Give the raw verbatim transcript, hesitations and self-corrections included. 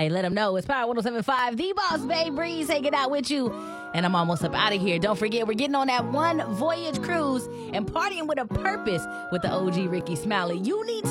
Hey, let them know. It's Power one oh seven point five, the Boss Babe Breeze hanging out with you. And I'm almost up out of here. Don't forget, we're getting on that one voyage cruise and partying with a purpose with the O G Ricky Smiley. You need